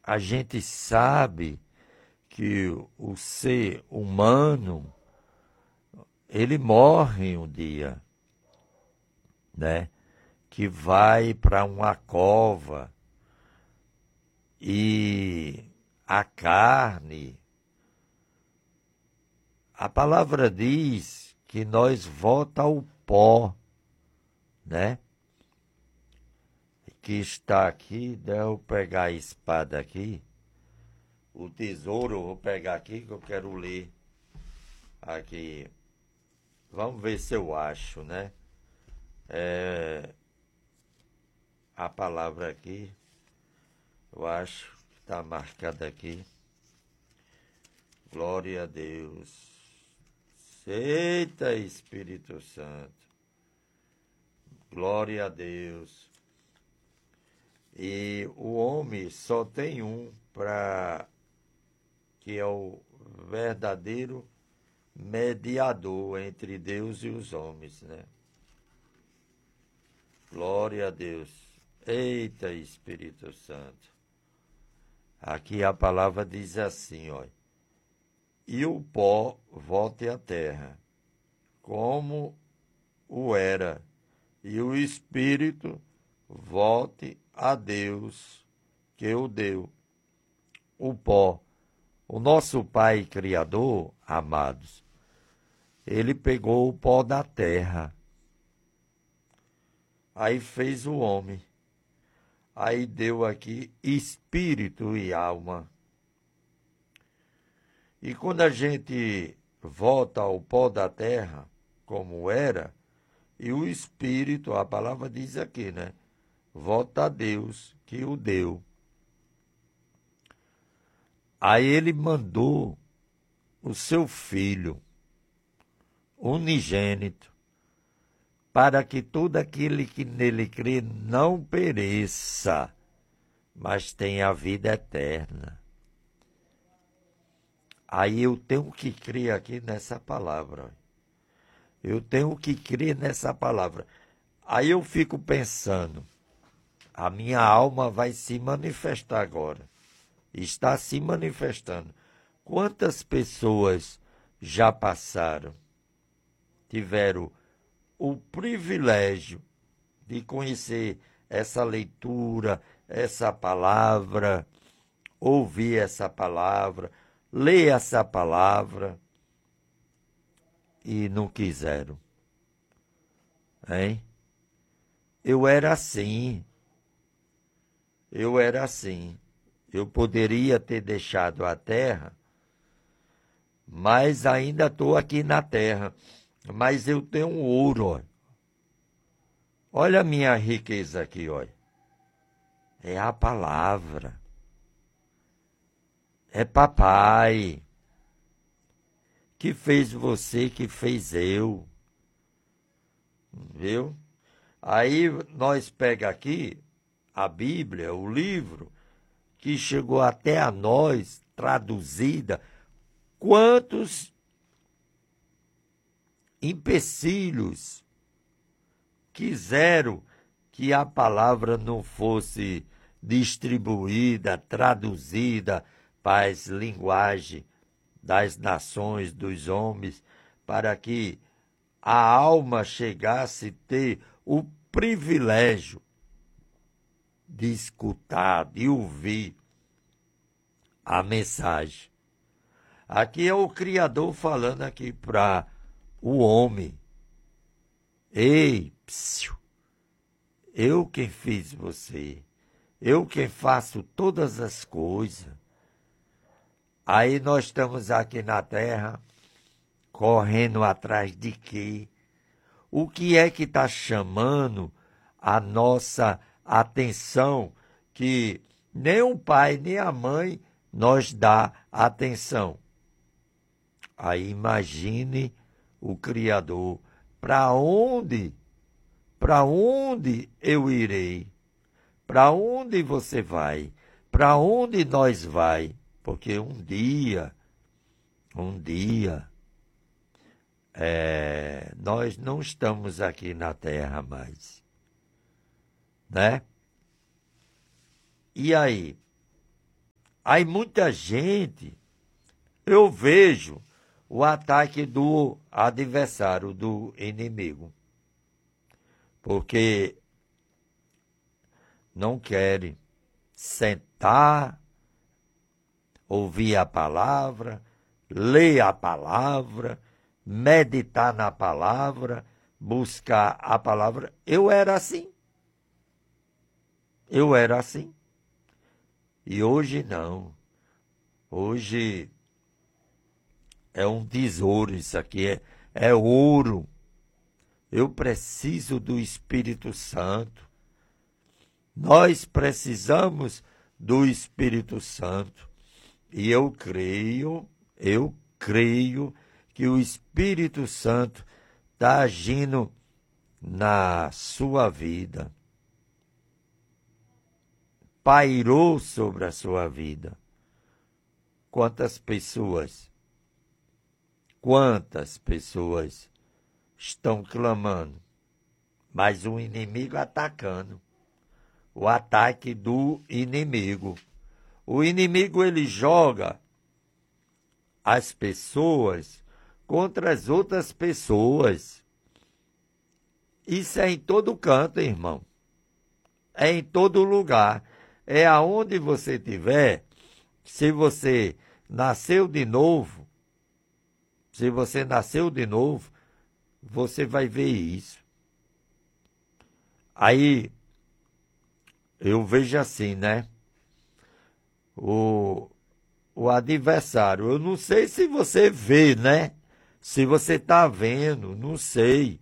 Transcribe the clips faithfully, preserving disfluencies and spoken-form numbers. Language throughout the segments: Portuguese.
a gente sabe que o ser humano, ele morre um dia, né? Que vai para uma cova e a carne, a palavra diz que nós volta ao pó, né? Que está aqui, deixa eu pegar a espada aqui, o tesouro, eu vou pegar aqui que eu quero ler aqui. Vamos ver se eu acho, né? É, a palavra aqui, eu acho que está marcada aqui. Glória a Deus. Eita, Espírito Santo. Glória a Deus. E o homem só tem um, para que é o verdadeiro mediador entre Deus e os homens, né? Glória a Deus. Eita, Espírito Santo. Aqui a palavra diz assim, ó. E o pó volte à terra, como o era, e o Espírito volte a Deus que o deu. O pó, o nosso Pai Criador, amados, ele pegou o pó da terra, aí fez o homem, aí deu aqui espírito e alma. E quando a gente volta ao pó da terra, como era, e o espírito, a palavra diz aqui, né? Volta a Deus que o deu. Aí ele mandou o seu filho, unigênito, para que todo aquele que nele crê não pereça, mas tenha a vida eterna. Aí eu tenho que crer aqui nessa palavra. Eu tenho que crer nessa palavra. Aí eu fico pensando, a minha alma vai se manifestar agora. Está se manifestando. Quantas pessoas já passaram, tiveram o privilégio de conhecer essa leitura, essa palavra, ouvir essa palavra, ler essa palavra e não quiseram, hein? Eu era assim, eu era assim. Eu poderia ter deixado a terra, mas ainda estou aqui na terra. Mas eu tenho um ouro, ó. Olha a minha riqueza aqui, olha. É a palavra. É papai que fez você, que fez eu. Viu? Aí nós pega aqui a Bíblia, o livro, que chegou até a nós, traduzida. Quantos empecilhos quiseram que a palavra não fosse distribuída, traduzida para as linguagens das nações, dos homens, para que a alma chegasse a ter o privilégio de escutar, de ouvir a mensagem. Aqui é o Criador falando aqui para o homem. Ei, psiu, eu quem fiz você, eu quem faço todas as coisas. Aí nós estamos aqui na terra, correndo atrás de quê? O que é que está chamando a nossa atenção, que nem o pai nem a mãe nos dá atenção? Aí imagine o Criador, para onde, para onde eu irei? Para onde você vai? Para onde nós vai? Porque um dia, um dia, é, nós não estamos aqui na terra mais, né? E aí? Aí muita gente, eu vejo o ataque do adversário, do inimigo, porque não querem sentar, ouvir a palavra, ler a palavra, meditar na palavra, buscar a palavra. Eu era assim. Eu era assim. E hoje não. Hoje é um tesouro isso aqui, é, é ouro. Eu preciso do Espírito Santo. Nós precisamos do Espírito Santo. E eu creio, eu creio que o Espírito Santo está agindo na sua vida. Pairou sobre a sua vida. Quantas pessoas, quantas pessoas estão clamando, mas o inimigo atacando. O ataque do inimigo. O inimigo, ele joga as pessoas contra as outras pessoas. Isso é em todo canto, irmão. É em todo lugar. É aonde você estiver. Se você nasceu de novo, se você nasceu de novo, você vai ver isso. Aí, eu vejo assim, né? O, o adversário, eu não sei se você vê, né? Se você está vendo, não sei.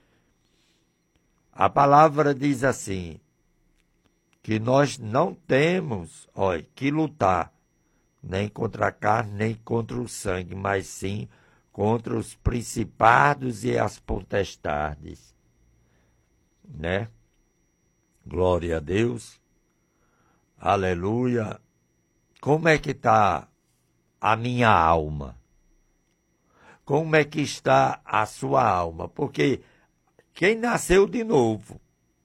A palavra diz assim, que nós não temos, olha, que lutar, nem contra a carne, nem contra o sangue, mas sim contra os principados e as potestades, né? Glória a Deus, aleluia. Como é que está a minha alma? Como é que está a sua alma? Porque quem nasceu de novo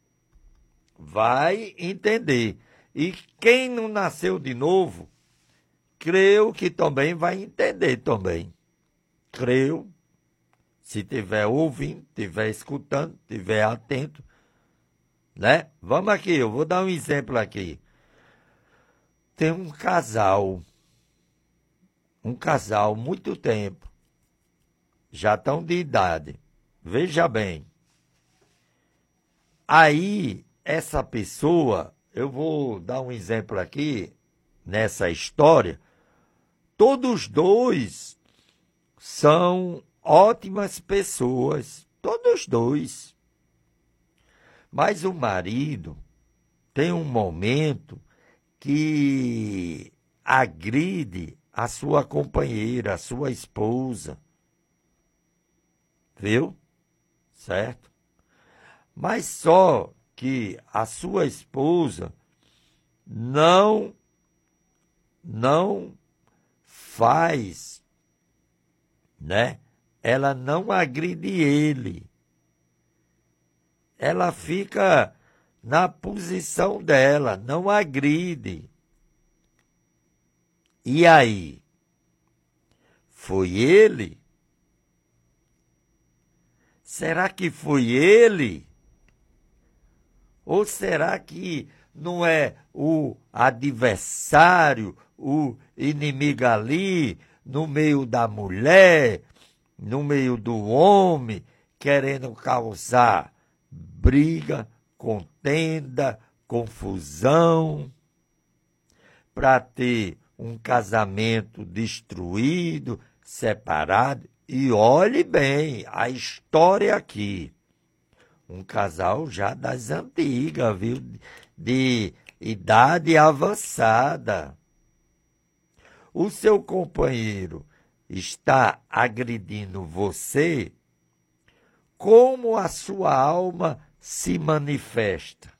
vai entender. E quem não nasceu de novo, creio que também vai entender também. Creio, se estiver ouvindo, estiver escutando, estiver atento, né? Vamos aqui, eu vou dar um exemplo aqui. Tem um casal, um casal, muito tempo, já estão de idade. Veja bem. Aí, essa pessoa, eu vou dar um exemplo aqui, nessa história, todos dois são ótimas pessoas, todos dois. Mas o marido tem um momento que agride a sua companheira, a sua esposa. Viu? Certo? Mas só que a sua esposa não, não faz, né? Ela não agride ele. Ela fica na posição dela, não agride. E aí? Foi ele? Será que foi ele? Ou será que não é o adversário, o inimigo ali, no meio da mulher, no meio do homem, querendo causar briga, contenda, confusão, para ter um casamento destruído, separado? E olhe bem a história aqui. Um casal já das antigas, viu? De idade avançada. O seu companheiro está agredindo você, como a sua alma se manifesta?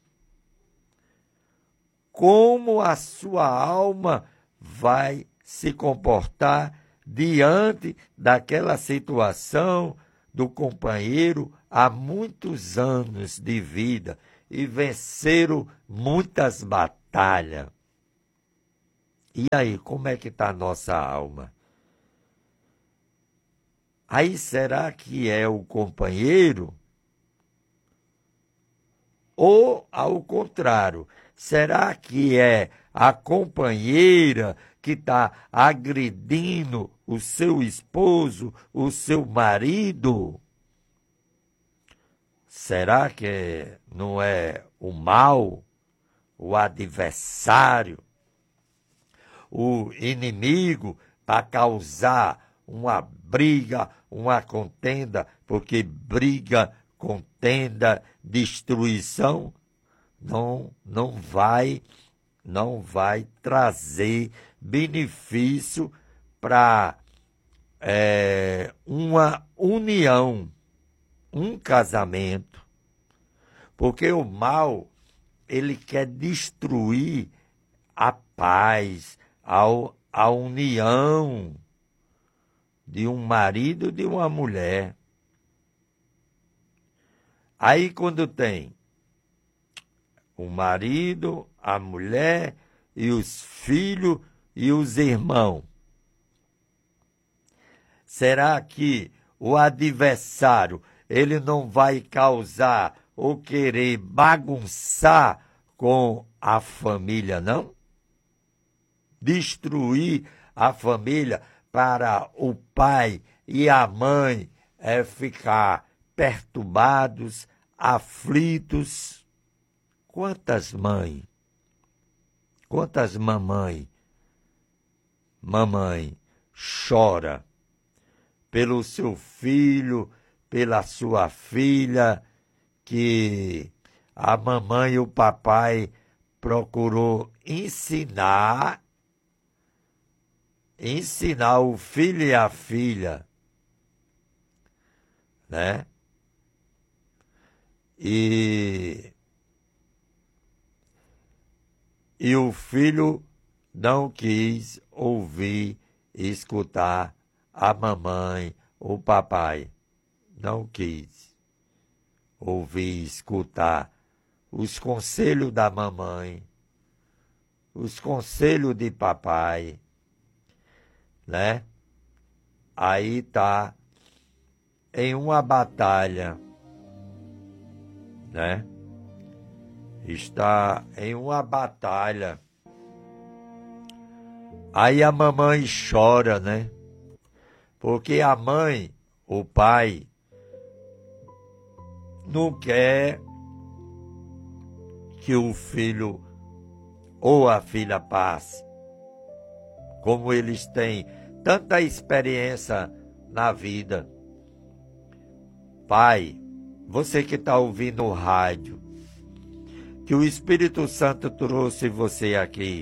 Como a sua alma vai se comportar diante daquela situação do companheiro há muitos anos de vida e venceram muitas batalhas. E aí, como é que está a nossa alma? Aí, será que é o companheiro? Ou, ao contrário, será que é a companheira que está agredindo o seu esposo, o seu marido? Será que não é o mal, o adversário, o inimigo para causar uma briga, uma contenda? Porque briga, contenda, destruição não, não vai, não vai trazer benefício para é, uma união, um casamento, porque o mal, ele quer destruir a paz, a, a união de um marido e de uma mulher. Aí, quando tem o marido, a mulher e os filhos e os irmãos, será que o adversário, ele não vai causar ou querer bagunçar com a família, não? Destruir a família para o pai e a mãe é, ficar perturbados, aflitos. Quantas mães, quantas mamães, mamãe chora pelo seu filho, pela sua filha, que a mamãe e o papai procurou ensinar, ensinar o filho e a filha, né? E, e o filho não quis ouvir e escutar a mamãe, o papai. Não quis ouvir e escutar os conselhos da mamãe, os conselhos de papai, né? Aí tá em uma batalha, né? Está em uma batalha. Aí a mamãe chora, né? Porque a mãe, o pai, não quer que o filho ou a filha passe. Como eles têm tanta experiência na vida. Pai, você que está ouvindo o rádio, que o Espírito Santo trouxe você aqui.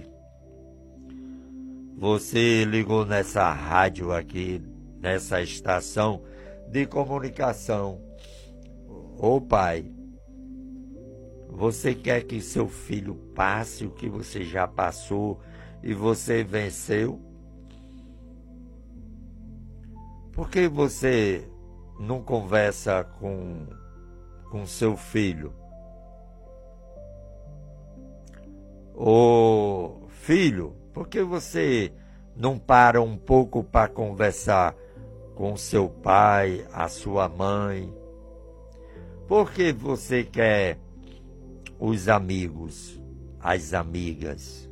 Você ligou nessa rádio aqui, nessa estação de comunicação. Ô pai, você quer que seu filho passe o que você já passou e você venceu? Por que você não conversa com, com seu filho? Ô filho, por que você não para um pouco para conversar com seu pai, a sua mãe? Por que você quer os amigos, as amigas,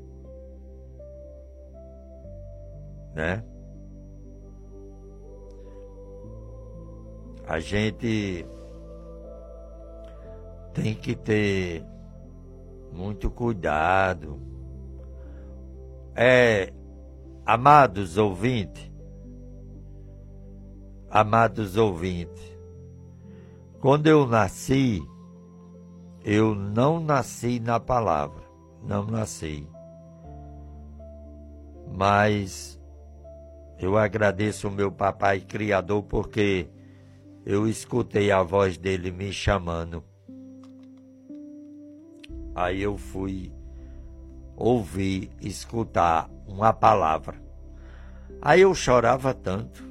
né? A gente tem que ter muito cuidado. É, amados ouvintes, amados ouvintes, quando eu nasci, eu não nasci na palavra, não nasci. Mas eu agradeço o meu papai criador porque eu escutei a voz dele me chamando. Aí eu fui ouvir, escutar uma palavra. Aí eu chorava tanto.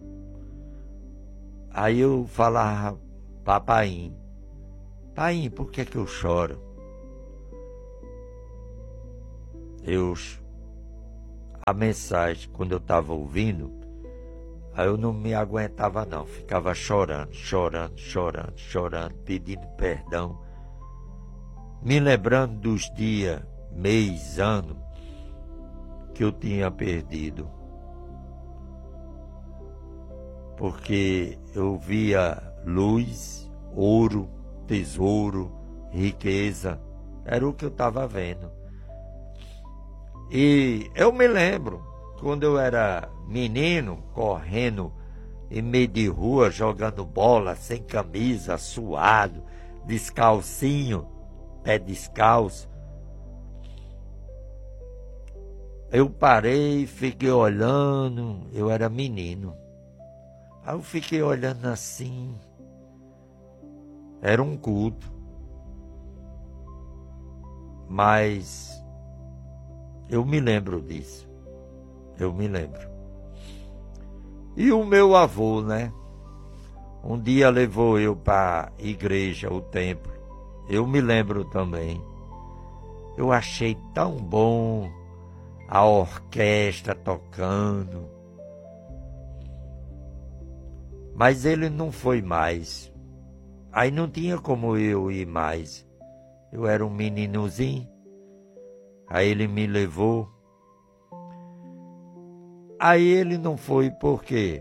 Aí eu falava, papainho, pai, por que que eu choro? Eu a mensagem, quando eu estava ouvindo, aí eu não me aguentava não, ficava chorando, chorando, chorando, chorando, pedindo perdão, me lembrando dos dias, mês, ano, que eu tinha perdido. Porque eu via luz, ouro, tesouro, riqueza, era o que eu estava vendo. E eu me lembro, quando eu era menino, correndo em meio de rua, jogando bola, sem camisa, suado, descalcinho, pé descalço. Eu parei e fiquei olhando, eu era menino. Aí eu fiquei olhando assim, era um culto, mas eu me lembro disso, eu me lembro. E o meu avô, né? Um dia levou eu para a igreja, o templo, eu me lembro também. Eu achei tão bom a orquestra tocando. Mas ele não foi mais. Aí não tinha como eu ir mais. Eu era um meninozinho. Aí ele me levou. Aí ele não foi por quê?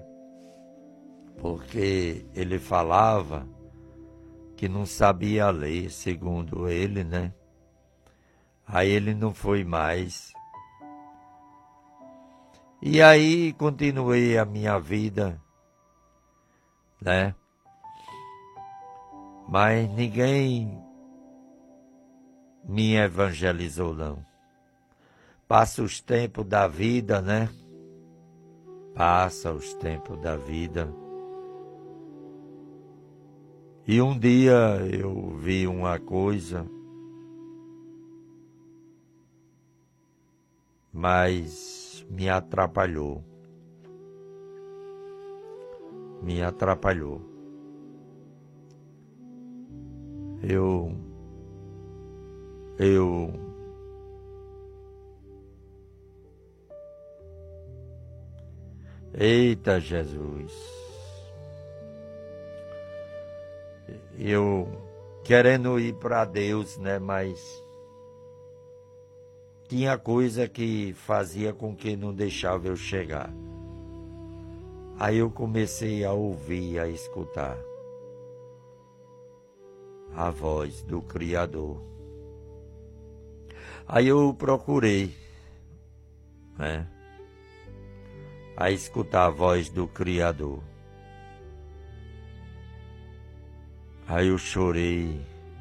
Porque ele falava que não sabia ler, segundo ele, né? Aí ele não foi mais. E aí continuei a minha vida, né? Mas ninguém me evangelizou, não. Passa os tempos da vida, né? Passa os tempos da vida. E um dia eu vi uma coisa, mas me atrapalhou. Me atrapalhou. Eu, eu, eita Jesus, eu querendo ir para Deus, né, mas tinha coisa que fazia com que não deixava eu chegar. Aí eu comecei a ouvir, a escutar a voz do Criador. Aí eu procurei, né, a escutar a voz do Criador. Aí eu chorei.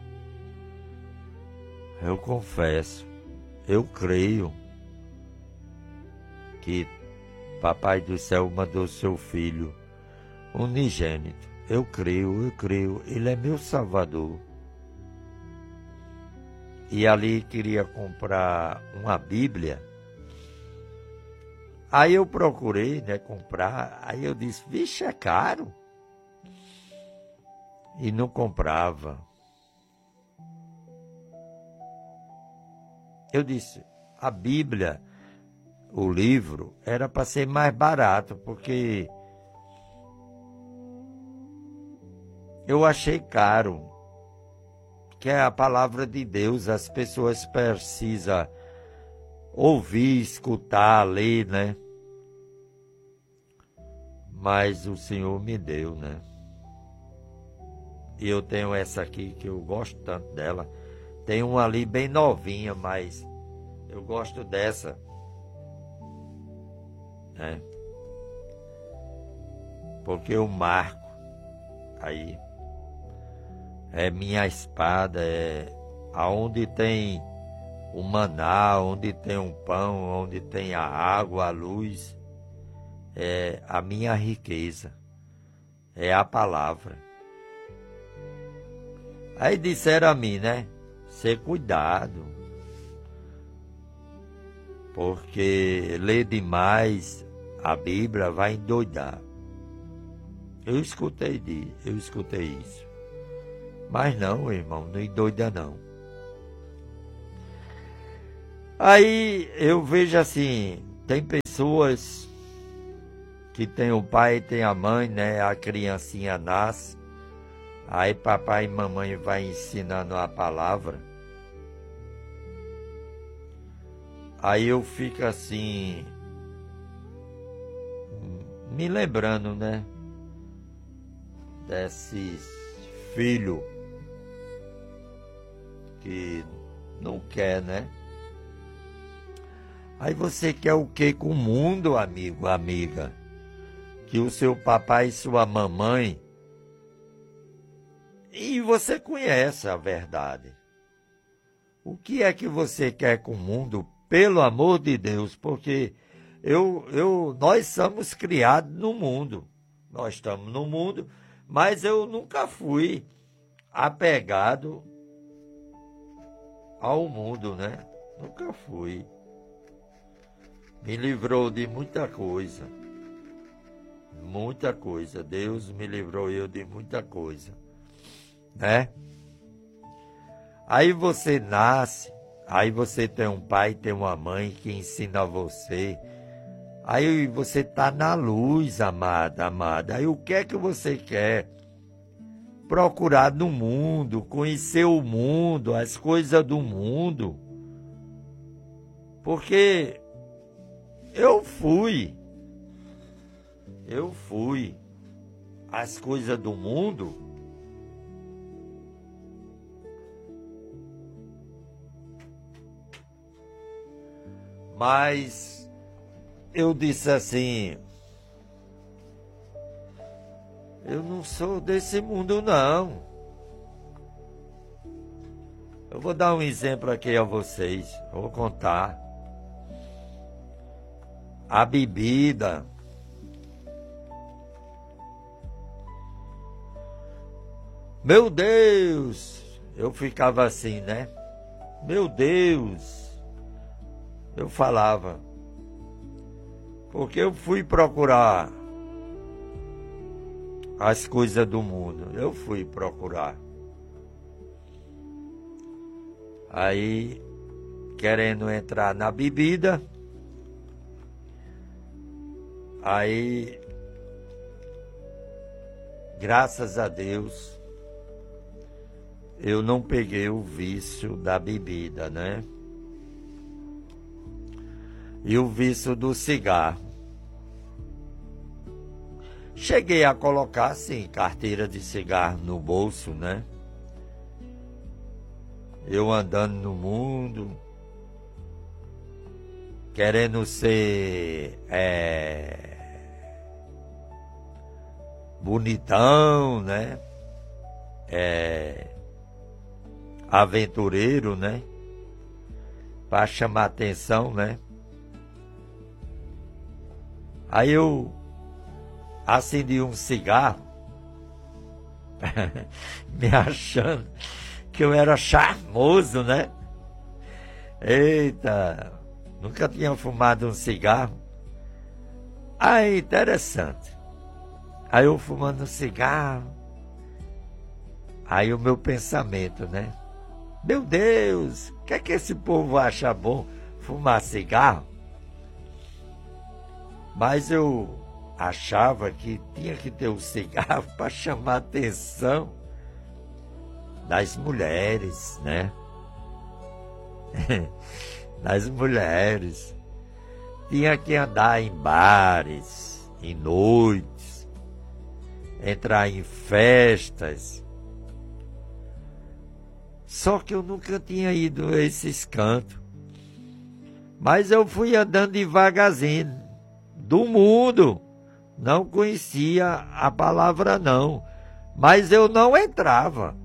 Eu confesso, eu creio que Papai do céu mandou seu Filho unigênito. Eu creio, eu creio, Ele é meu Salvador. E ali queria comprar uma Bíblia. Aí eu procurei, né, comprar. Aí eu disse, vixe, é caro. E não comprava. Eu disse, a Bíblia, o livro, era para ser mais barato, porque eu achei caro, que é a palavra de Deus, as pessoas precisam ouvir, escutar, ler, né? Mas o Senhor me deu, né? E eu tenho essa aqui, que eu gosto tanto dela. Tem uma ali bem novinha, mas eu gosto dessa, né? Porque eu marco aí. É minha espada, é aonde tem o maná, onde tem um pão, onde tem a água, a luz, é a minha riqueza, é a palavra. Aí disseram a mim, né? Ser cuidado, porque ler demais a Bíblia vai endoidar. Eu escutei, eu escutei isso. Mas não, irmão, não endoida não. Aí eu vejo assim, tem pessoas que tem o pai e tem a mãe, né? A criancinha nasce, aí papai e mamãe vai ensinando a palavra. Aí eu fico assim, me lembrando, né? Desses filhos que não quer, né? Aí você quer o que com o mundo, amigo, amiga? Que o seu papai e sua mamãe... E você conhece a verdade. O que é que você quer com o mundo, pelo amor de Deus? Porque eu, eu, nós somos criados no mundo. Nós estamos no mundo, mas eu nunca fui apegado ao mundo, né? Nunca fui. Me livrou de muita coisa. Muita coisa. Deus me livrou eu de muita coisa. Né? Aí você nasce, aí você tem um pai, tem uma mãe que ensina você. Aí você está na luz, amada, amada. Aí o que é que você quer? Procurar no mundo, conhecer o mundo, as coisas do mundo. Porque eu fui, eu fui, as coisas do mundo. Mas eu disse assim, eu não sou desse mundo não. Eu vou dar um exemplo aqui a vocês, vou contar. A bebida. Meu Deus, eu ficava assim, né? Meu Deus, eu falava. Porque eu fui procurar as coisas do mundo. Eu fui procurar. Aí, querendo entrar na bebida. Aí, graças a Deus, eu não peguei o vício da bebida, né? E o vício do cigarro. Cheguei a colocar, assim, carteira de cigarro no bolso, né? Eu andando no mundo, querendo ser é, bonitão, né? É, aventureiro, né? Para chamar atenção, né? Aí eu acendi um cigarro, me achando que eu era charmoso, né? Eita, nunca tinha fumado um cigarro. Aí, interessante. Aí eu fumando um cigarro. Aí o meu pensamento, né? Meu Deus, o que é que esse povo acha bom? Fumar cigarro? Mas eu achava que tinha que ter um cigarro para chamar a atenção das mulheres, né? Das mulheres. Tinha que andar em bares, em noites, entrar em festas. Só que eu nunca tinha ido a esses cantos. Mas eu fui andando devagarzinho. Do mundo. Não conhecia a palavra não. Mas eu não entrava.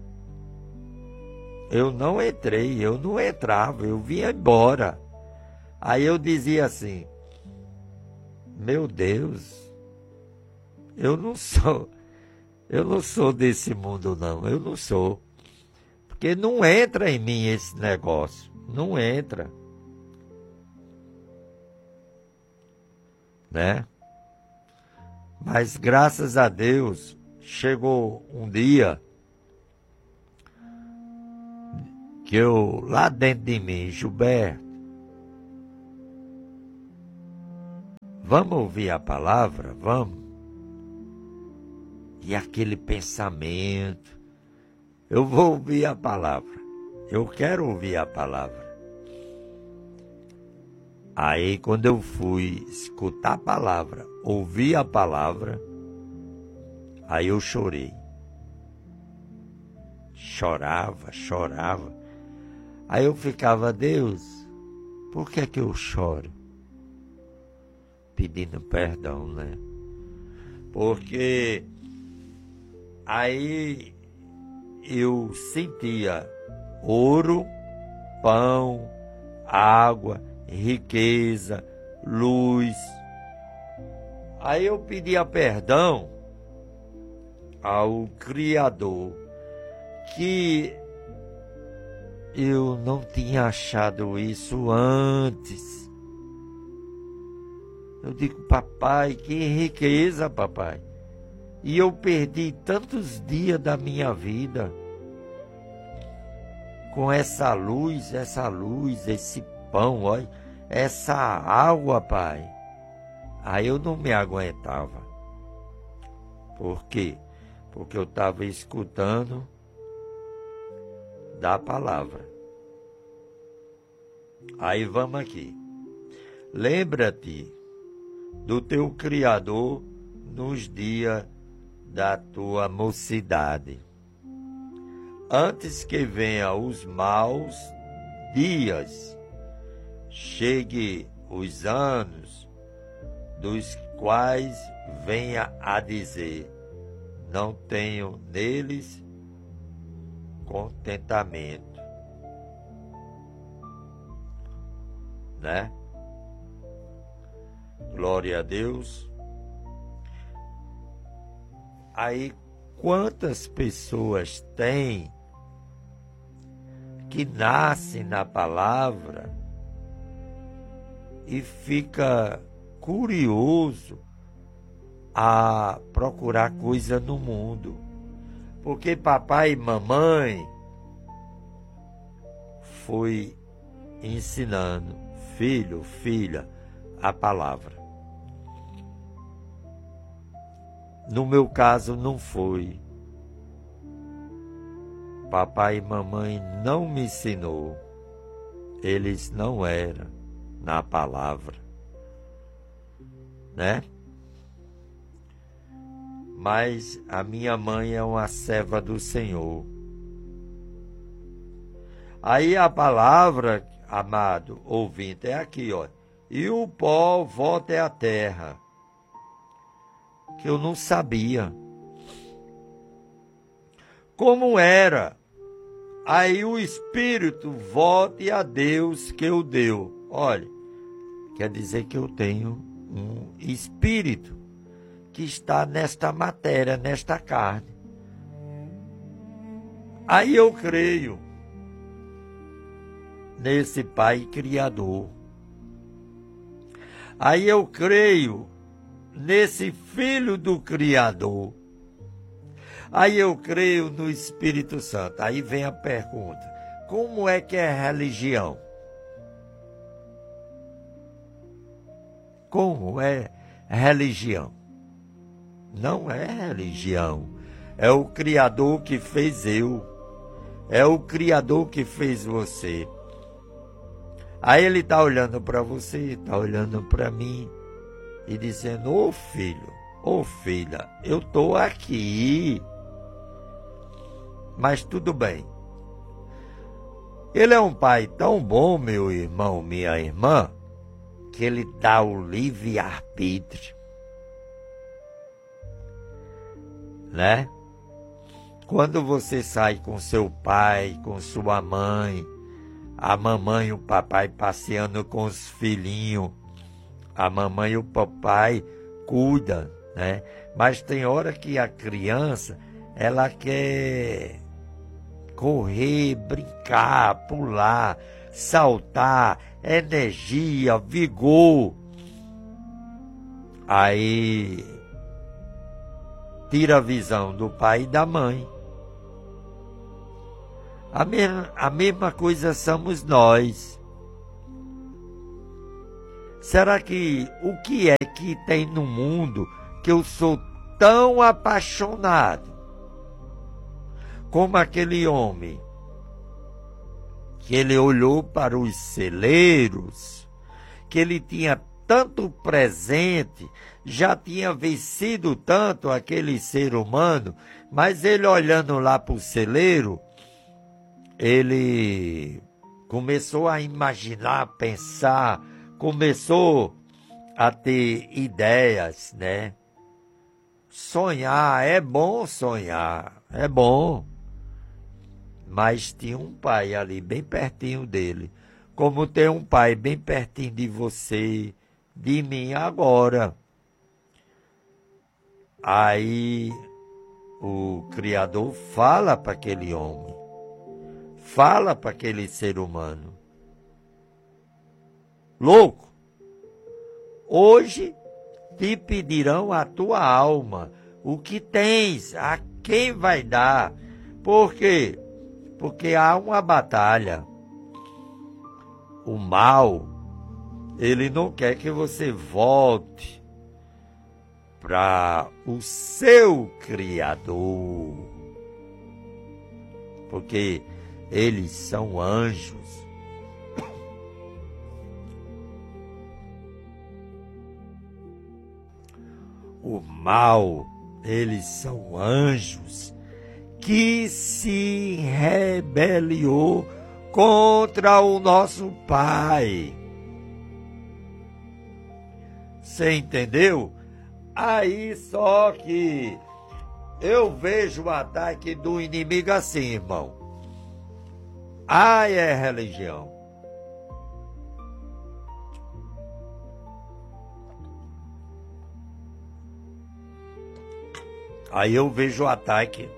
Eu não entrei, eu não entrava, eu vinha embora. Aí eu dizia assim, meu Deus, eu não sou, eu não sou desse mundo não, eu não sou. Porque não entra em mim esse negócio, não entra. Né? Mas graças a Deus, chegou um dia que eu, lá dentro de mim, Gilberto, Vamos ouvir a palavra? Vamos. E aquele pensamento, eu vou ouvir a palavra, eu quero ouvir a palavra. Aí quando eu fui escutar a palavra, ouvir a palavra, aí eu chorei. Chorava, chorava. Aí eu ficava, Deus, por que é que eu choro? Pedindo perdão, né? Porque aí eu sentia ouro, pão, água, riqueza, luz. Aí eu pedia perdão ao Criador, que eu não tinha achado isso antes. Eu digo, papai, que riqueza, papai. E eu perdi tantos dias da minha vida com essa luz, essa luz, esse pão, olha, essa água, pai. Aí eu não me aguentava. Por quê? Porque eu estava escutando da palavra. Aí vamos aqui. Lembra-te do teu Criador nos dias da tua mocidade, antes que venha os maus dias, chegue os anos, dos quais venha a dizer, não tenho neles contentamento, né? Glória a Deus. Aí, quantas pessoas tem que nascem na palavra e fica curioso a procurar coisa no mundo? Porque papai e mamãe foi ensinando, filho, filha, a palavra. No meu caso não foi. Papai e mamãe não me ensinou. Eles não eram na palavra, né? Mas a minha mãe é uma serva do Senhor. Aí a palavra, amado ouvinte, é aqui, ó. E o pó volta à terra. Que eu não sabia como era. Aí o Espírito volte a Deus que o deu. Olha, quer dizer que eu tenho um Espírito que está nesta matéria, nesta carne. Aí eu creio nesse Pai Criador. Aí eu creio nesse Filho do Criador. Aí eu creio no Espírito Santo. Aí vem a pergunta, como é que é religião? Como é religião? Não é religião. É o Criador que fez eu. É o Criador que fez você. Aí ele está olhando para você, está olhando para mim e dizendo, ô filho, ô filha, eu estou aqui. Mas tudo bem. Ele é um pai tão bom, meu irmão, minha irmã, que ele dá o livre-arbítrio, né? Quando você sai com seu pai, com sua mãe, a mamãe e o papai passeando com os filhinhos, a mamãe e o papai cuidam, né? Mas tem hora que a criança, ela quer correr, brincar, pular, saltar, energia, vigor. Aí tira a visão do pai e da mãe. A mesma, a mesma coisa somos nós. Será que o que é que tem no mundo que eu sou tão apaixonado como aquele homem que ele olhou para os celeiros, que ele tinha tanto presente, já tinha vencido tanto aquele ser humano, mas ele olhando lá para o celeiro, ele começou a imaginar, pensar, começou a ter ideias, né? Sonhar, é bom sonhar, é bom. Mas tinha um pai ali, bem pertinho dele. Como tem um pai bem pertinho de você, de mim agora. Aí o Criador fala para aquele homem, fala para aquele ser humano. Louco, hoje te pedirão a tua alma, o que tens, a quem vai dar. Por quê? Porque há uma batalha. O mal, ele não quer que você volte para o seu Criador. Porque eles são anjos. O mal, eles são anjos que se rebeliou contra o nosso Pai. Você entendeu? Aí só que eu vejo o ataque do inimigo assim, irmão. Ai, é religião. Aí eu vejo o ataque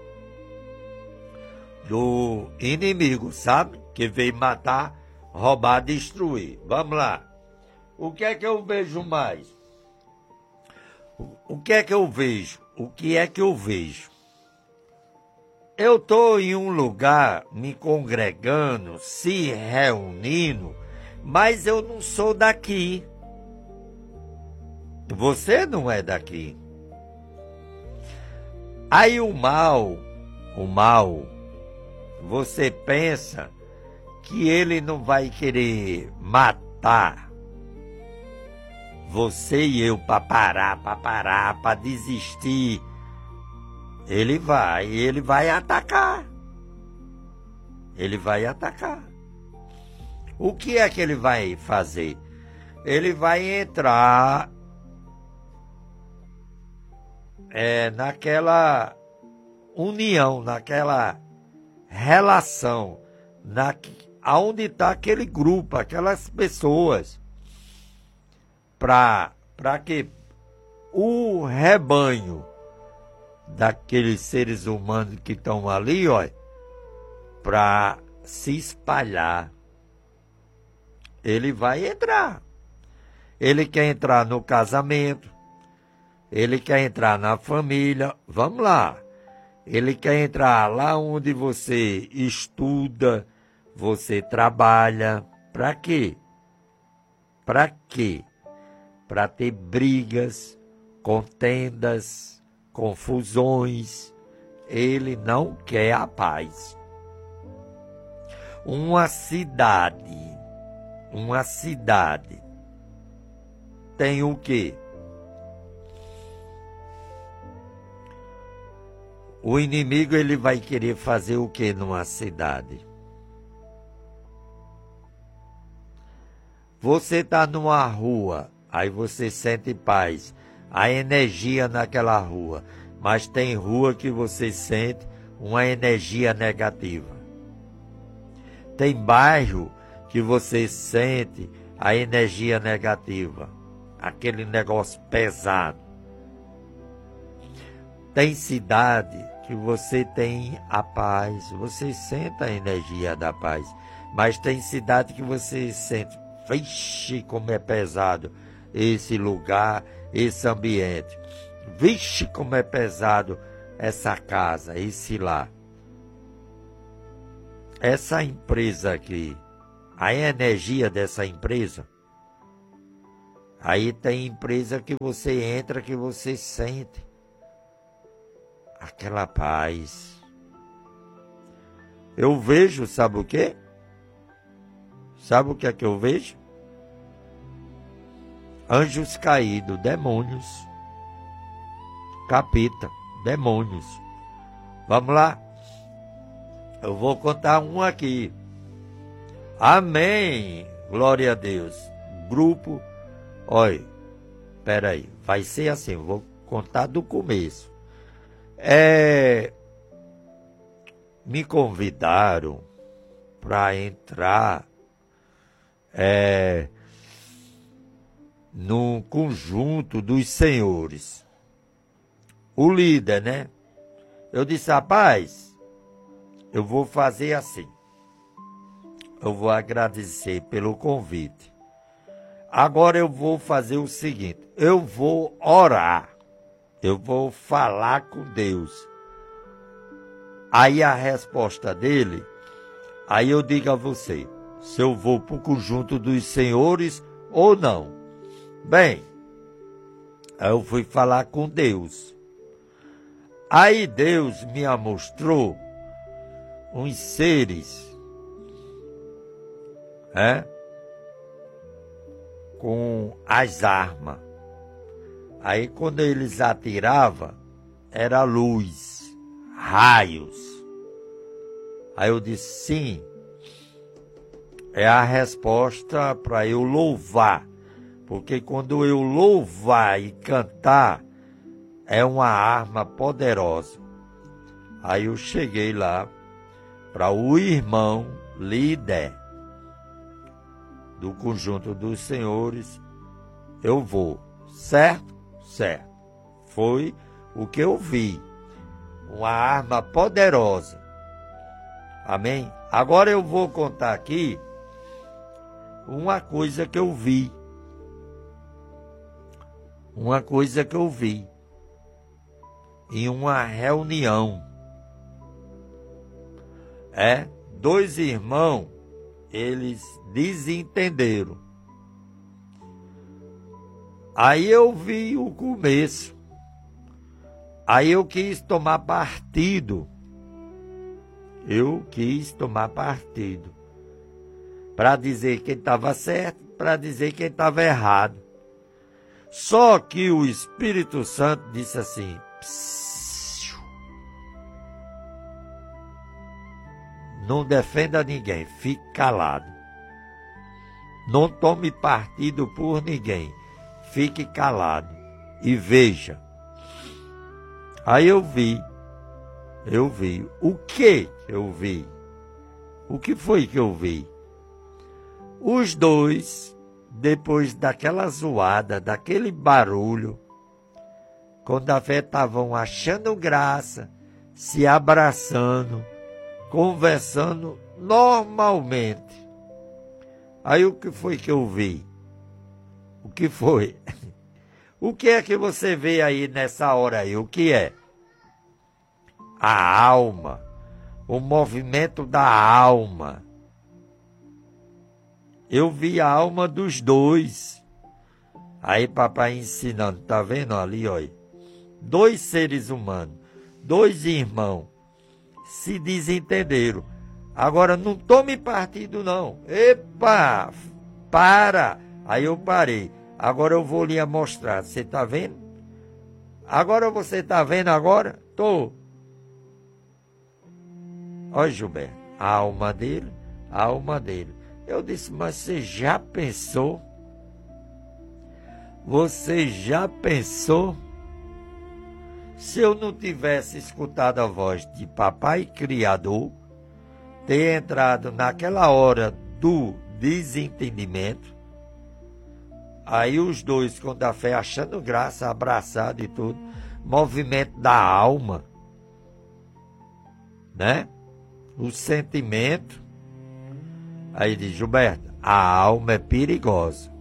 do inimigo, sabe? Que veio matar, roubar, destruir. Vamos lá. O que é que eu vejo mais? O que é que eu vejo? O que é que eu vejo? Eu estou em um lugar me congregando, se reunindo, mas eu não sou daqui. Você não é daqui. Aí o mal, o mal, você pensa que ele não vai querer matar você e eu para parar, para parar, para desistir. Ele vai, ele vai atacar. Ele vai atacar. O que é que ele vai fazer? Ele vai entrar é, naquela união, naquela relação, na, onde está aquele grupo, aquelas pessoas, para que o rebanho daqueles seres humanos que estão ali, ó, para se espalhar. Ele vai entrar. Ele quer entrar no casamento, ele quer entrar na família, vamos lá. Ele quer entrar lá onde você estuda, você trabalha. Para quê? Para quê? Para ter brigas, contendas, confusões. Ele não quer a paz. Uma cidade, uma cidade tem o quê? O inimigo, ele vai querer fazer o quê numa cidade? Você está numa rua, aí você sente paz, a energia naquela rua, mas tem rua que você sente uma energia negativa. Tem bairro que você sente a energia negativa, aquele negócio pesado. Tem cidade que você tem a paz, você sente a energia da paz, mas tem cidade que você sente, vixe, como é pesado esse lugar, esse ambiente. Vixe, como é pesado essa casa, esse lá. Essa empresa aqui, a energia dessa empresa Aí tem empresa que você entra, que você sente aquela paz. Eu vejo, sabe o quê? Sabe o que é que eu vejo? Anjos caídos, demônios. Capeta, demônios. Vamos lá? Eu vou contar um aqui. Amém. Glória a Deus. Grupo. Olha, peraí. Vai ser assim, eu vou contar do começo. É, me convidaram para entrar é, no conjunto dos senhores. O líder, né? Eu disse, rapaz, eu vou fazer assim. Eu vou agradecer pelo convite. Agora eu vou fazer o seguinte, eu vou orar. Eu vou falar com Deus. Aí a resposta dele, aí eu digo a você, se eu vou para o conjunto dos senhores ou não. Bem, eu fui falar com Deus. Aí Deus me mostrou uns seres, é, com as armas. Aí quando eles atiravam, era luz, raios. Aí eu disse, sim, é a resposta para eu louvar. Porque quando eu louvar e cantar, é uma arma poderosa. Aí eu cheguei lá para o irmão líder do conjunto dos senhores. Eu vou, certo? Certo. Foi o que eu vi. Uma arma poderosa. Amém? Agora eu vou contar aqui uma coisa que eu vi. Uma coisa que eu vi em uma reunião. É, dois irmãos, eles desentenderam. Aí eu vi o começo. Aí eu quis tomar partido. Eu quis tomar partido. Para dizer quem estava certo, para dizer quem estava errado. Só que o Espírito Santo disse assim, não defenda ninguém, fique calado. Não tome partido por ninguém, fique calado e veja. Aí eu vi, eu vi, o que eu vi? O que foi que eu vi? Os dois, depois daquela zoada, daquele barulho, quando a fé estavam achando graça, se abraçando, conversando normalmente. Aí o que foi que eu vi? O que foi? O que é que você vê aí nessa hora aí? O que é? A alma, o movimento da alma. Eu vi a alma dos dois. Aí papai ensinando, tá vendo ali, olha? Dois seres humanos, dois irmãos, se desentenderam. Agora não tome partido não. Epa, para. Aí eu parei. Agora eu vou lhe mostrar. Você tá vendo? Agora você tá vendo agora? Tô. Olha, Gilberto, a alma dele, a alma dele. Eu disse, mas você já pensou? Você já pensou? Se eu não tivesse escutado a voz de Papai Criador, ter entrado naquela hora do desentendimento, aí os dois com a fé achando graça, abraçado e tudo, movimento da alma, né? O sentimento. Aí diz, Gilberto, a alma é perigosa.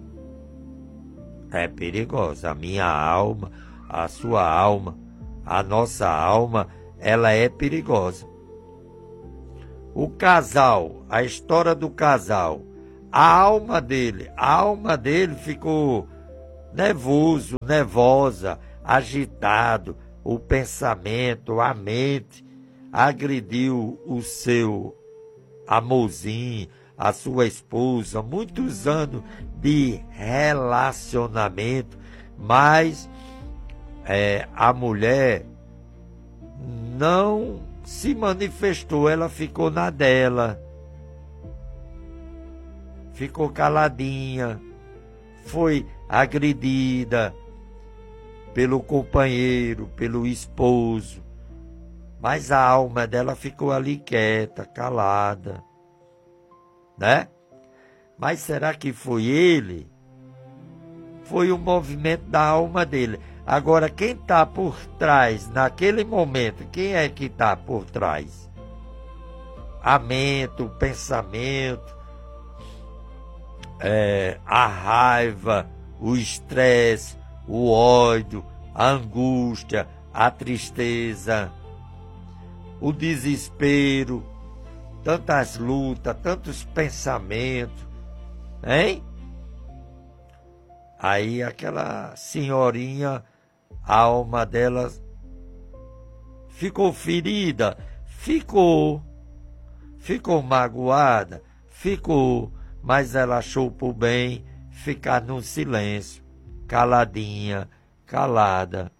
É perigosa. A minha alma, a sua alma, a nossa alma, ela é perigosa. O casal, a história do casal, a alma dele, a alma dele ficou nervoso, nervosa, agitado, o pensamento, a mente, agrediu o seu amorzinho, a sua esposa, muitos anos de relacionamento, mas é, a mulher não se manifestou, ela ficou na dela, ficou caladinha, foi agredida pelo companheiro, pelo esposo, mas a alma dela ficou ali quieta, calada, né? Mas será que foi ele? Foi o movimento da alma dele. Agora, quem está por trás, naquele momento, quem é que está por trás? A mente, o pensamento, é, a raiva, o estresse, o ódio, a angústia, a tristeza, o desespero, tantas lutas, tantos pensamentos, hein? Aí aquela senhorinha, a alma dela ficou ferida, ficou, ficou magoada, ficou, mas ela achou por bem ficar no silêncio, caladinha, calada.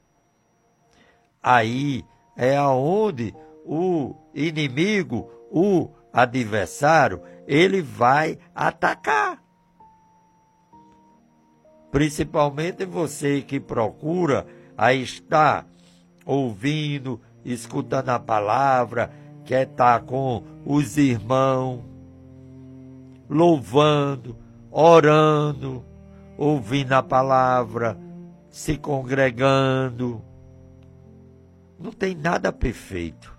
Aí é aonde o inimigo, o adversário, ele vai atacar. Principalmente você que procura a estar ouvindo, escutando a palavra, quer estar com os irmãos, louvando, orando, ouvindo a palavra, se congregando. Não tem nada perfeito.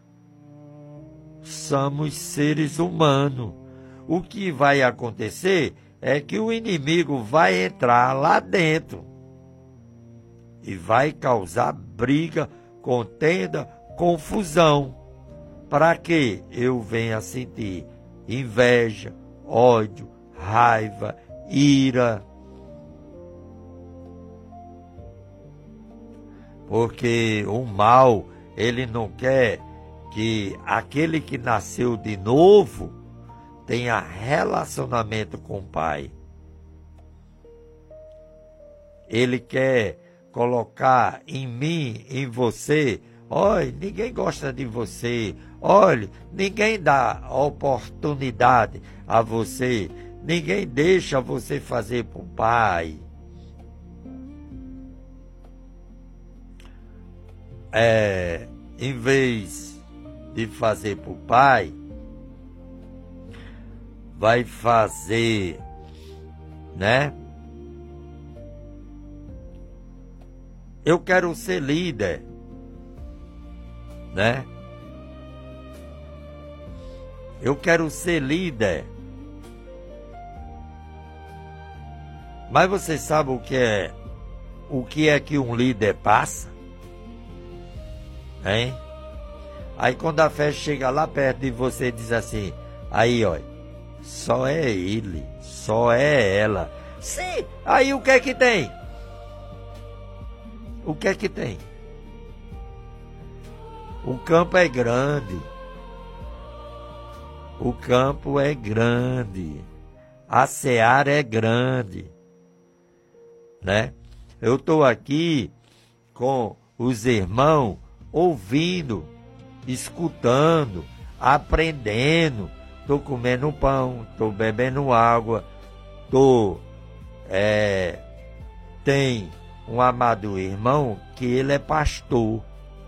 Somos seres humanos. O que vai acontecer é que o inimigo vai entrar lá dentro e vai causar briga, contenda, confusão, para que eu venha sentir inveja, ódio, raiva, ira. Porque o mal, ele não quer que aquele que nasceu de novo tenha relacionamento com o Pai. Ele quer colocar em mim, em você, olha, ninguém gosta de você, olha, ninguém dá oportunidade a você, ninguém deixa você fazer para o Pai. É, em vez de fazer para o Pai, vai fazer, né? Eu quero ser líder, né? Eu quero ser líder. Mas você sabe o que é, o que é que um líder passa? Hein? Aí quando a festa chega lá perto de você e diz assim, aí ó, só é ele, só é ela. Sim, aí o que é que tem? O que é que tem? O campo é grande. O campo é grande. A seara é grande. Né? Eu estou aqui com os irmãos ouvindo, escutando, aprendendo. Estou comendo pão, estou bebendo água, tô, é, tem um amado irmão que ele é pastor.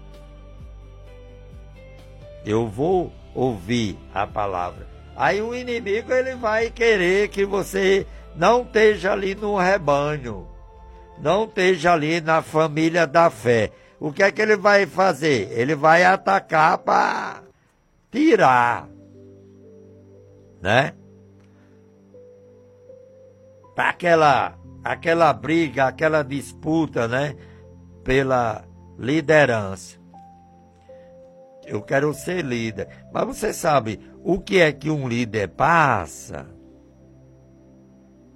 Eu vou ouvir a palavra. Aí o inimigo ele vai querer que você não esteja ali no rebanho, não esteja ali na família da fé. O que é que ele vai fazer? Ele vai atacar para tirar, né? Para aquela, aquela briga, aquela disputa, né? Pela liderança. Eu quero ser líder. Mas você sabe o que é que um líder passa?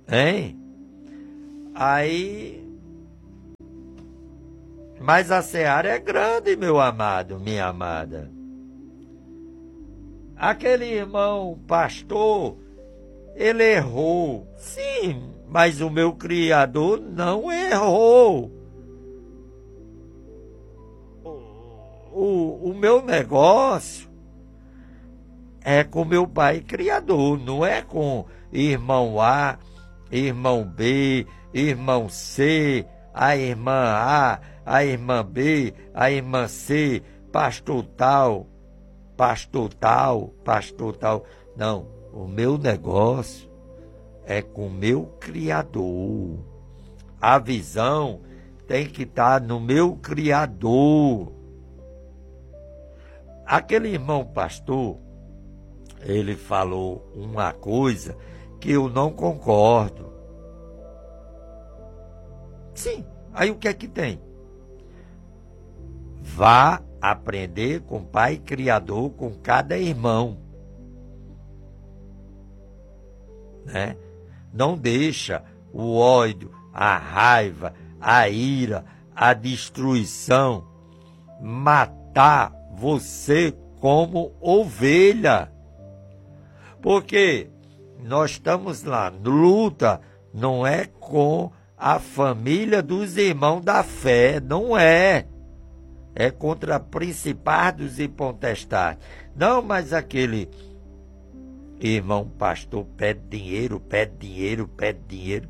Hein? Aí... Mas a seara é grande, meu amado, minha amada. Aquele irmão pastor, ele errou. Sim, mas o meu Criador não errou. O, o meu negócio é com meu Pai Criador, não é com irmão A, irmão B, irmão C, a irmã A, a irmã B, a irmã C, pastor tal, pastor tal, pastor tal. Não, o meu negócio é com o meu Criador. A visão tem que estar no meu Criador. Aquele irmão pastor, ele falou uma coisa que eu não concordo. Sim, aí o que é que tem? Vá aprender com o Pai Criador, com cada irmão. Né? Não deixa o ódio, a raiva, a ira, a destruição matar você como ovelha. Porque nós estamos lá, luta não é com a família dos irmãos da fé, não é. É contra principados e potestades. Não, mas aquele irmão pastor pede dinheiro, pede dinheiro, pede dinheiro.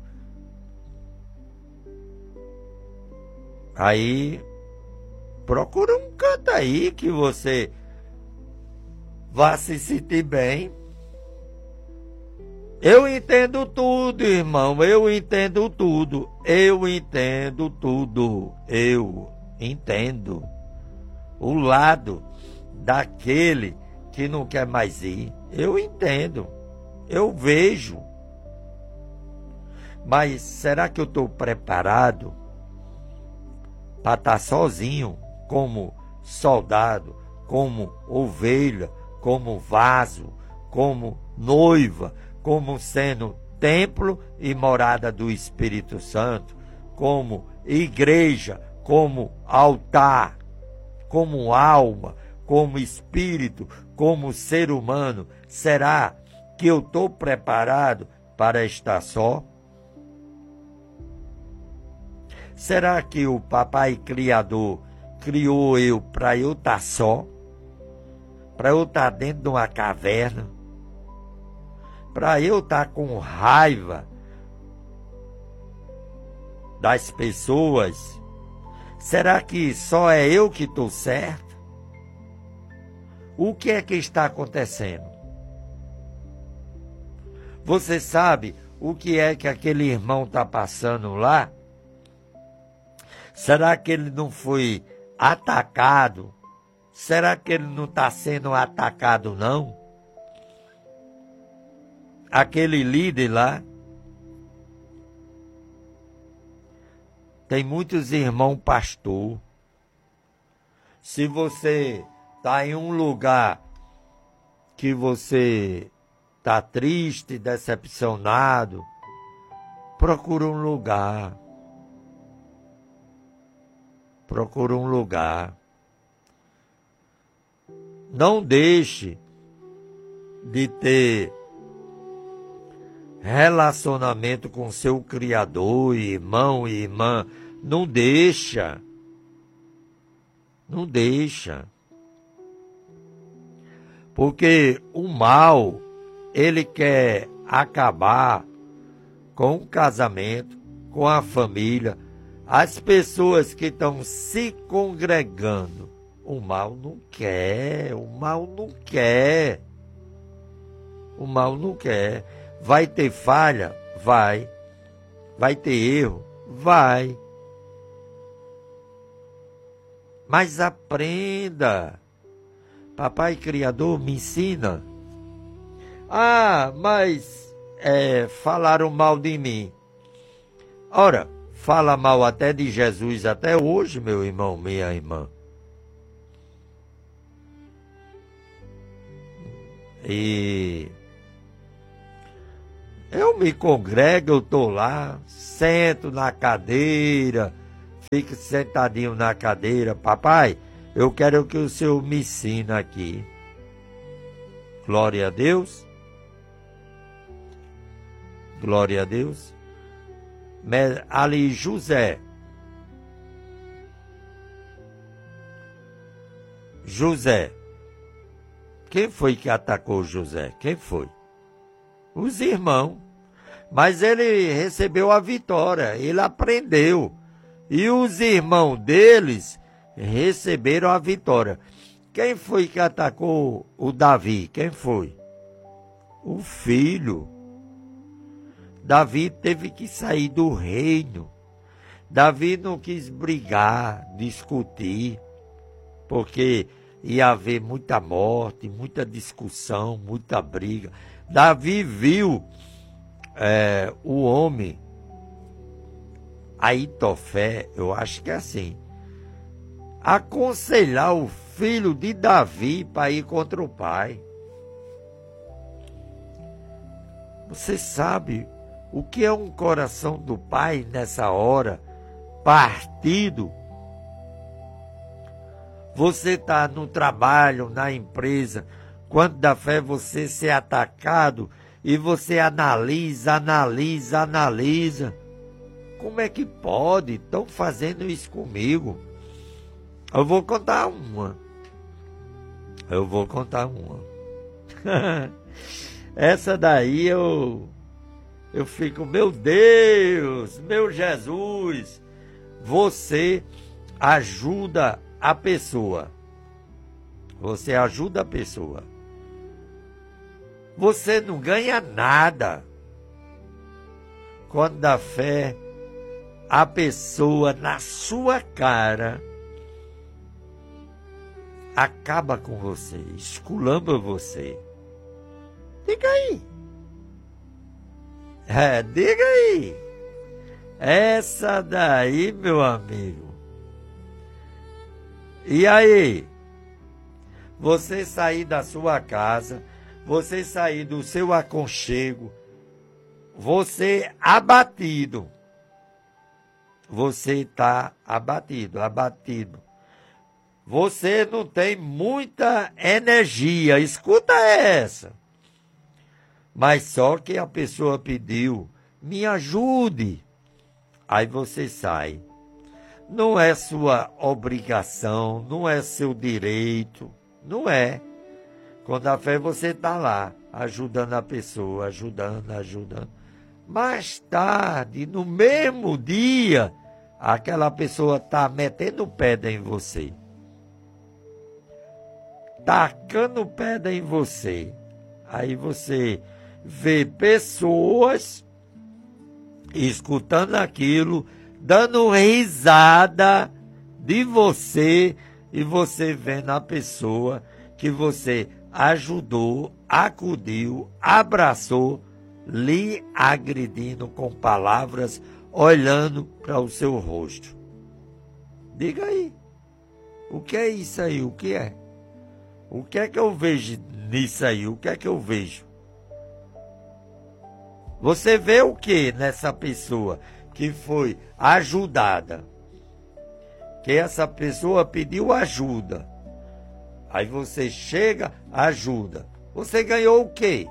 Aí, procura um canto aí que você vá se sentir bem. Eu entendo tudo, irmão, eu entendo tudo. Eu entendo tudo. Eu entendo o lado daquele que não quer mais ir. Eu entendo, eu vejo. Mas será que eu estou preparado para estar sozinho, como soldado, como ovelha, como vaso, como noiva, como sendo templo e morada do Espírito Santo, como igreja, como altar, como alma, como espírito, como ser humano? Será que eu estou preparado para estar só? Será que o Papai Criador criou eu para eu estar só? Para eu estar dentro de uma caverna? Para eu estar com raiva das pessoas? Será que só é eu que estou certo? O que é que está acontecendo? Você sabe o que é que aquele irmão está passando lá? Será que ele não foi atacado? Será que ele não está sendo atacado, não? Aquele líder lá. Tem muitos irmãos pastor. Se você está em um lugar que você está triste, decepcionado, procura um lugar. Procura um lugar. Não deixe de ter relacionamento com seu Criador, irmão e irmã. Não deixa. Não deixa. Porque o mal, ele quer acabar com o casamento, com a família. As pessoas que estão se congregando, o mal não quer, o mal não quer. O mal não quer. Vai ter falha? Vai. Vai ter erro? Vai. Mas aprenda. Papai Criador me ensina. Ah, mas é, falaram mal de mim. Ora, fala mal até de Jesus até hoje, meu irmão, minha irmã. E Eu me congrego, eu estou lá, sento na cadeira, fico sentadinho na cadeira. Papai, eu quero que o senhor me ensine aqui. Glória a Deus. Glória a Deus. Ali José. José. Quem foi que atacou José? Quem foi? Os irmãos. Mas ele recebeu a vitória, ele aprendeu. E os irmãos deles receberam a vitória. Quem foi que atacou o Davi? Quem foi? O filho. Davi teve que sair do reino. Davi não quis brigar, discutir, porque ia haver muita morte, muita discussão, muita briga. Davi viu é, o homem, Aitofé, eu acho que é assim, aconselhar o filho de Davi para ir contra o pai. Você sabe o que é um coração do pai nessa hora, partido? Você está no trabalho, na empresa, quando dá fé você ser atacado e você analisa, analisa, analisa. Como é que pode? Estão fazendo isso comigo. Eu vou contar uma. Eu vou contar uma. Essa daí eu... Eu fico, meu Deus, meu Jesus, você ajuda a pessoa. Você ajuda a pessoa. Você não ganha nada. Quando dá fé, a pessoa na sua cara acaba com você, esculamba você. Diga aí. É, diga aí. Essa daí, meu amigo. E aí? Você sair da sua casa, você sair do seu aconchego, você abatido. Você está abatido, abatido. Você não tem muita energia. Escuta essa. Mas só que a pessoa pediu, me ajude. Aí você sai. Não é sua obrigação, não é seu direito, não é. Quando a fé você está lá, ajudando a pessoa, ajudando, ajudando. Mais tarde, no mesmo dia, aquela pessoa está metendo pedra em você. Tacando pedra em você. Aí você vê pessoas escutando aquilo, dando risada de você, e você vendo a pessoa que você ajudou, acudiu, abraçou, lhe agredindo com palavras, olhando para o seu rosto. Diga aí, o que é isso aí? O que é? O que é que eu vejo nisso aí? O que é que eu vejo? Você vê o que nessa pessoa que foi ajudada? Que essa pessoa pediu ajuda. Aí você chega, ajuda. Você ganhou o quê?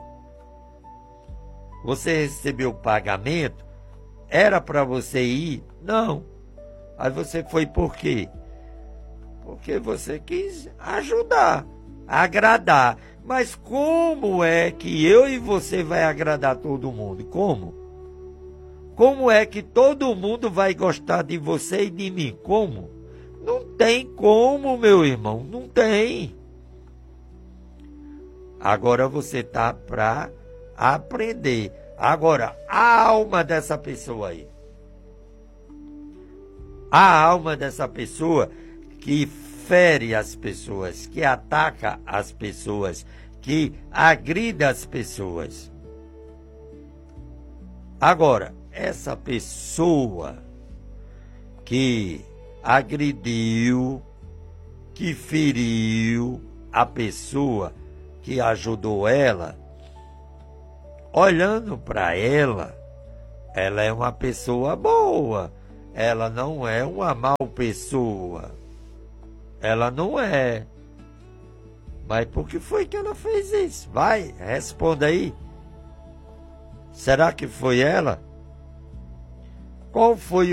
Você recebeu pagamento? Era para você ir? Não. Aí você foi por quê? Porque você quis ajudar, agradar. Mas como é que eu e você vai agradar todo mundo? Como? Como é que todo mundo vai gostar de você e de mim? Como? Não tem como, meu irmão, não tem. Agora você tá para aprender. Agora, a alma dessa pessoa aí. A alma dessa pessoa que fere as pessoas, que ataca as pessoas, que agride as pessoas. Agora, essa pessoa que agrediu, que feriu a pessoa que ajudou ela, olhando para ela, ela é uma pessoa boa. Ela não é uma mal pessoa. Ela não é. Mas por que foi que ela fez isso? Vai, responda aí. Será que foi ela? Qual foi